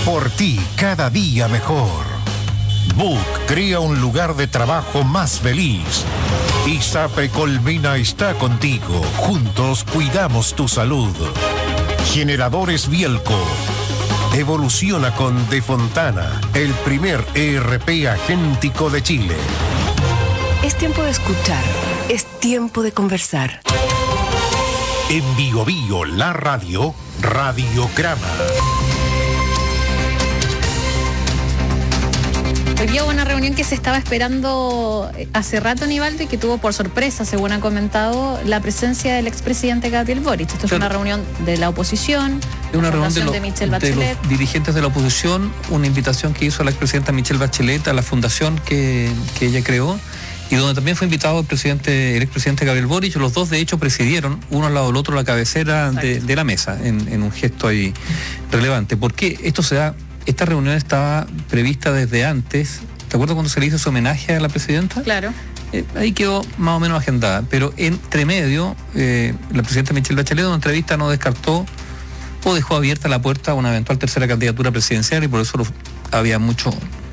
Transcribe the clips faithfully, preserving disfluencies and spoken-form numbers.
Por ti, cada día mejor. B U C crea un lugar de trabajo más feliz. ISAPRE Colmena está contigo. Juntos cuidamos tu salud. Generadores Bielco. Evoluciona con De Fontana, el primer E R P agéntico de Chile. Es tiempo de escuchar. Es tiempo de conversar. En Bio Bio, la radio, Radiograma. Hoy día hubo una reunión que se estaba esperando hace rato, Nivaldo, y que tuvo por sorpresa, según ha comentado, la presencia del expresidente Gabriel Boric. Esto es claro. Una reunión de la oposición, de una reunión de, lo, de Michelle de Bachelet. los dirigentes de la oposición, una invitación que hizo la expresidenta Michelle Bachelet a la fundación que, que ella creó, y donde también fue invitado el presidente, el expresidente Gabriel Boric. Los dos, de hecho, presidieron, uno al lado del otro, la cabecera de, de la mesa, en, en un gesto ahí relevante. ¿Por qué esto se da? Esta reunión estaba prevista desde antes. ¿Te acuerdas cuando se le hizo ese homenaje a la presidenta? Claro. Eh, ahí quedó más o menos agendada. Pero entre medio, eh, la presidenta Michelle Bachelet en una entrevista no descartó o dejó abierta la puerta a una eventual tercera candidatura presidencial, y por eso lo, había mucho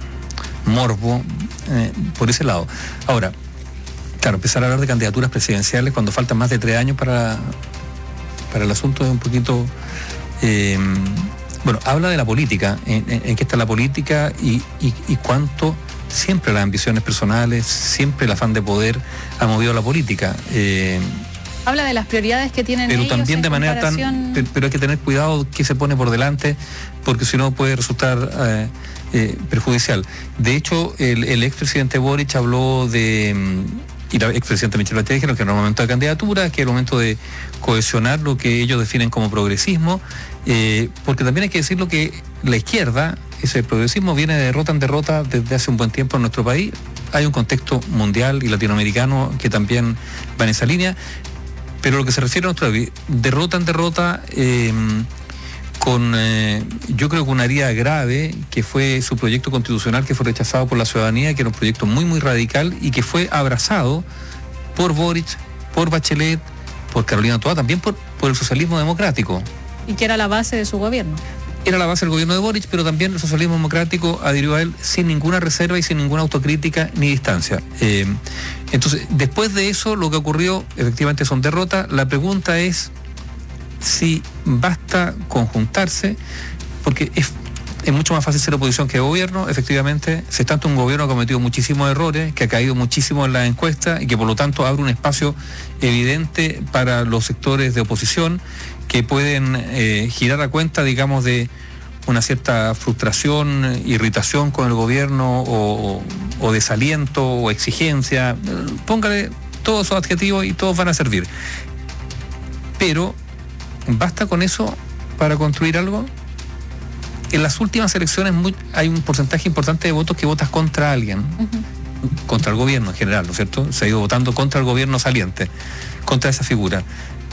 morbo eh, por ese lado. Ahora, claro, empezar a hablar de candidaturas presidenciales cuando faltan más de tres años para, para el asunto es un poquito... Eh, Bueno, habla de la política, en, en, en qué está la política y, y, y cuánto siempre las ambiciones personales, siempre el afán de poder ha movido la política. Eh, Habla de las prioridades que tienen pero ellos también de manera comparación... tan... Pero hay que tener cuidado qué se pone por delante, porque si no puede resultar eh, eh, perjudicial. De hecho, el, el expresidente Boric habló de... y la expresidenta Michelle Bachelet dijeron que era un momento de candidatura, que era un momento de cohesionar lo que ellos definen como progresismo, eh, porque también hay que decirlo que la izquierda, ese progresismo viene de derrota en derrota desde hace un buen tiempo en nuestro país. Hay un contexto mundial y latinoamericano que también va en esa línea, pero lo que se refiere a nuestro país, derrota en derrota, eh, con eh, yo creo que una herida grave, que fue su proyecto constitucional, que fue rechazado por la ciudadanía, que era un proyecto muy muy radical y que fue abrazado por Boric, por Bachelet, por Carolina Toá, también por, por el socialismo democrático. Y que era la base de su gobierno. Era la base del gobierno de Boric, pero también el socialismo democrático adhirió a él sin ninguna reserva y sin ninguna autocrítica ni distancia. Eh, entonces, después de eso, lo que ocurrió efectivamente son derrotas. La pregunta es si basta conjuntarse, porque es, es mucho más fácil ser oposición que gobierno. Efectivamente, se tanto un gobierno que ha cometido muchísimos errores, que ha caído muchísimo en la encuesta y que por lo tanto abre un espacio evidente para los sectores de oposición que pueden eh, girar a cuenta, digamos, de una cierta frustración, irritación con el gobierno o, o desaliento o exigencia. Póngale todos esos adjetivos y todos van a servir. Pero ¿basta con eso para construir algo? En las últimas elecciones muy, hay un porcentaje importante de votos que votas contra alguien, uh-huh. contra el gobierno en general, ¿no es cierto? Se ha ido votando contra el gobierno saliente, contra esa figura.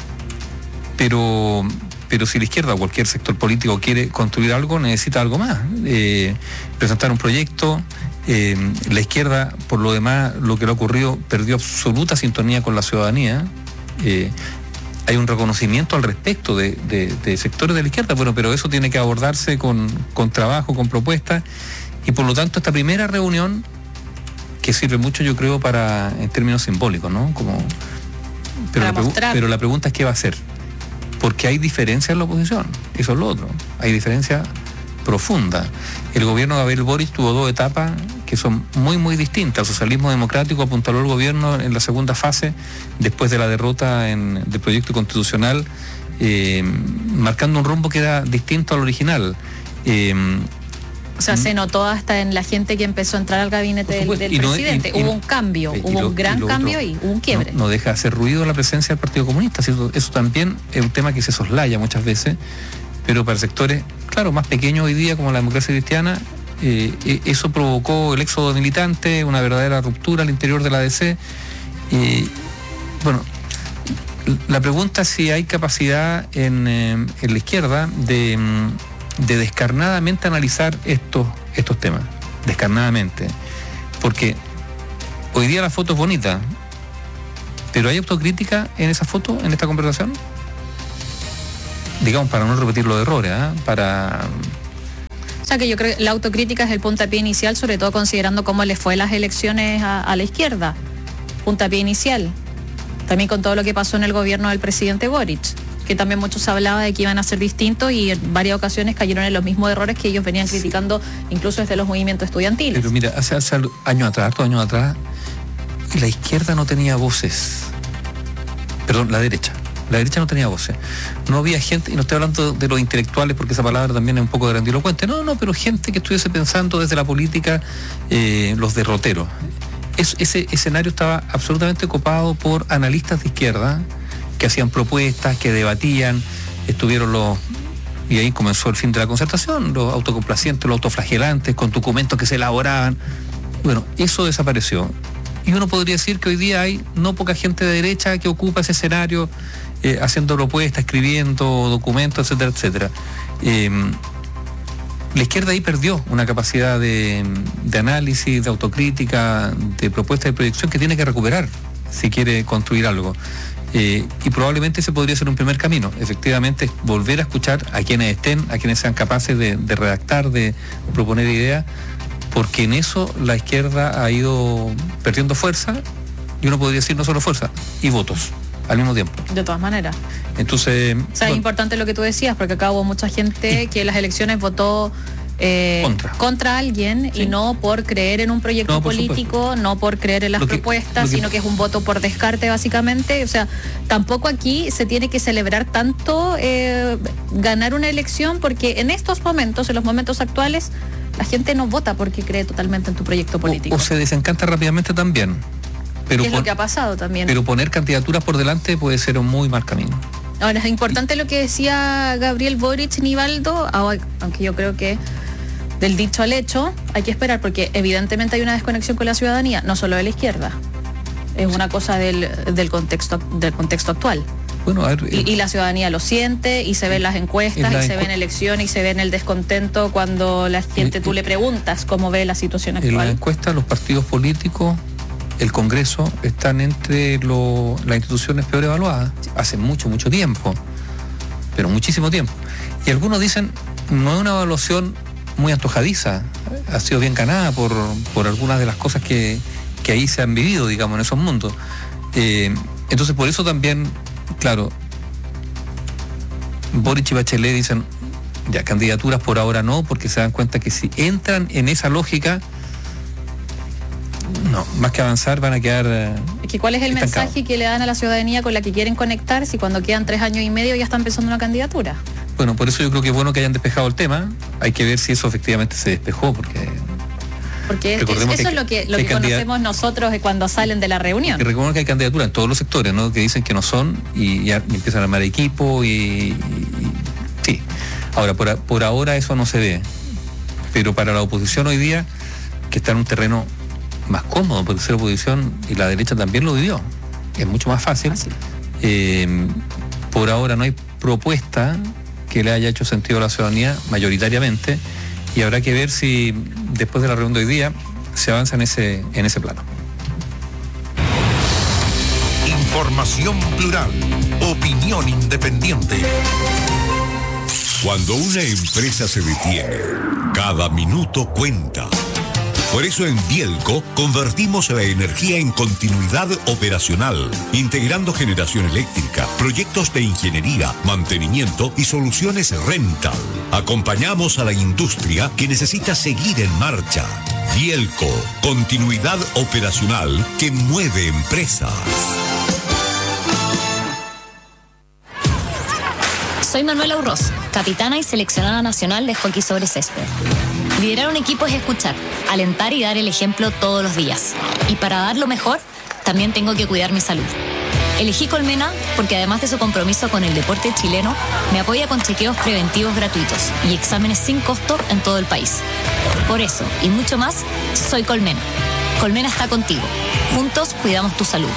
Pero, pero si la izquierda o cualquier sector político quiere construir algo, necesita algo más. Eh, presentar un proyecto. Eh, la izquierda, por lo demás, lo que le ha ocurrido, perdió absoluta sintonía con la ciudadanía. Eh, Hay un reconocimiento al respecto de, de, de sectores de la izquierda, bueno, pero eso tiene que abordarse con, con trabajo, con propuestas, y por lo tanto esta primera reunión, que sirve mucho, yo creo, para, en términos simbólicos, ¿no? Como, pero, para la mostrar. pero la pregunta es qué va a hacer, porque hay diferencias en la oposición, eso es lo otro, hay diferencias profundas. El gobierno de Gabriel Boric tuvo dos etapas que son muy muy distintas. El socialismo democrático apuntaló el gobierno en la segunda fase, después de la derrota en, del proyecto constitucional, eh, marcando un rumbo que era distinto al original. Eh, o sea, se notó hasta en la gente que empezó a entrar al gabinete del, del no, presidente. Y, y, hubo un cambio, y, hubo y lo, un gran cambio y hubo un quiebre. No, no deja de hacer ruido la presencia del Partido Comunista. Eso, eso también es un tema que se soslaya muchas veces, pero para sectores, claro, más pequeños hoy día, como la democracia cristiana, eh, eso provocó el éxodo militante, una verdadera ruptura al interior de la A D C. Eh, bueno, la pregunta es si hay capacidad en, eh, en la izquierda de, de descarnadamente analizar estos, estos temas, descarnadamente, porque hoy día la foto es bonita, pero ¿hay autocrítica en esa foto, en esta conversación? Digamos, para no repetir los errores, ¿eh? para... O sea que yo creo que la autocrítica es el puntapié inicial, sobre todo considerando cómo les fue las elecciones a, a la izquierda. Puntapié inicial. También con todo lo que pasó en el gobierno del presidente Boric, que también muchos hablaba de que iban a ser distintos y en varias ocasiones cayeron en los mismos errores que ellos venían criticando incluso desde los movimientos estudiantiles. Pero mira, hace, hace años atrás, hartos años atrás, la izquierda no tenía voces. Perdón, la derecha. La derecha no tenía voces. No había gente, y no estoy hablando de los intelectuales porque esa palabra también es un poco grandilocuente, no, no, pero gente que estuviese pensando desde la política, eh, los derroteros. Es, ese escenario estaba absolutamente copado por analistas de izquierda que hacían propuestas, que debatían, estuvieron los, y ahí comenzó el fin de la concertación, los autocomplacientes, los autoflagelantes, con documentos que se elaboraban. Bueno, eso desapareció. Y uno podría decir que hoy día hay no poca gente de derecha que ocupa ese escenario, eh, haciendo propuestas, escribiendo documentos, etcétera, etcétera. Eh, la izquierda ahí perdió una capacidad de, de análisis, de autocrítica, de propuesta de proyección que tiene que recuperar si quiere construir algo. Eh, y probablemente ese podría ser un primer camino, efectivamente, volver a escuchar a quienes estén, a quienes sean capaces de, de redactar, de proponer ideas, porque en eso la izquierda ha ido perdiendo fuerza, y uno podría decir no solo fuerza, y votos al mismo tiempo. De todas maneras. Entonces... O sea, bueno, es importante lo que tú decías, porque acá hubo mucha gente y, que en las elecciones votó eh, contra. contra alguien, sí. Y no por creer en un proyecto no, político, supuesto. No por creer en las que, propuestas, que, sino que es un voto por descarte básicamente. O sea, tampoco aquí se tiene que celebrar tanto eh, ganar una elección, porque en estos momentos, en los momentos actuales, la gente no vota porque cree totalmente en tu proyecto político. O, o se desencanta rápidamente también. Pero es pon, lo que ha pasado también. Pero poner candidaturas por delante puede ser un muy mal camino. Ahora, es importante lo que decía Gabriel Boric, Nivaldo, aunque yo creo que del dicho al hecho hay que esperar, porque evidentemente hay una desconexión con la ciudadanía, no solo de la izquierda. Es una cosa del, del, contexto, del contexto actual. Bueno, a ver, y, y la ciudadanía lo siente, y se ven las encuestas, la y se encu- ve en elecciones, y se ve en el descontento cuando la gente, tú le preguntas cómo ve la situación actual. En la encuesta, los partidos políticos, el Congreso, están entre lo, las instituciones peor evaluadas, hace mucho, mucho tiempo, pero muchísimo tiempo. Y algunos dicen, no es una evaluación muy antojadiza, ha sido bien ganada por, por algunas de las cosas que, que ahí se han vivido, digamos, en esos mundos. Eh, entonces, por eso también, claro, Boric y Bachelet dicen, ya, candidaturas por ahora no, porque se dan cuenta que si entran en esa lógica, no, más que avanzar van a quedar eh, es que ¿cuál es el estancados. Mensaje que le dan a la ciudadanía con la que quieren conectar si cuando quedan tres años y medio ya están pensando en una candidatura? Bueno, por eso yo creo que es bueno que hayan despejado el tema. Hay que ver si eso efectivamente se despejó, porque... Porque es, eso que, es lo que, lo que, que conocemos nosotros cuando salen de la reunión. Que recordemos que hay candidaturas en todos los sectores, ¿no? Que dicen que no son y ya y empiezan a armar equipo y, y, y... Sí. Ahora, por, por ahora eso no se ve. Pero para la oposición hoy día, que está en un terreno más cómodo, porque ser oposición, y la derecha también lo vivió, es mucho más fácil. fácil. Eh, por ahora no hay propuesta que le haya hecho sentido a la ciudadanía mayoritariamente, y habrá que ver si después de la reunión de hoy día se avanza en ese, en ese plano. Información plural, opinión independiente. Cuando una empresa se detiene, cada minuto cuenta. Por eso en Bielco convertimos la energía en continuidad operacional, integrando generación eléctrica, proyectos de ingeniería, mantenimiento y soluciones rental. Acompañamos a la industria que necesita seguir en marcha. Bielco, continuidad operacional que mueve empresas. Soy Manuela Urroz, capitana y seleccionada nacional de hockey sobre césped. Liderar un equipo es escuchar, alentar y dar el ejemplo todos los días. Y para dar lo mejor, también tengo que cuidar mi salud. Elegí Colmena porque además de su compromiso con el deporte chileno, me apoya con chequeos preventivos gratuitos y exámenes sin costo en todo el país. Por eso, y mucho más, soy Colmena. Colmena está contigo. Juntos cuidamos tu salud.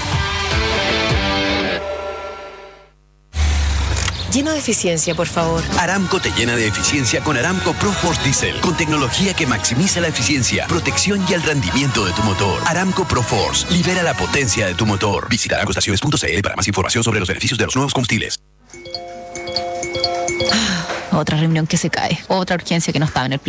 Lleno de eficiencia, por favor. Aramco te llena de eficiencia con Aramco ProForce Diesel, con tecnología que maximiza la eficiencia, protección y el rendimiento de tu motor. Aramco ProForce, libera la potencia de tu motor. Visita aramco estaciones punto c l para más información sobre los beneficios de los nuevos combustibles. Otra reunión que se cae, otra urgencia que no estaba en el plan.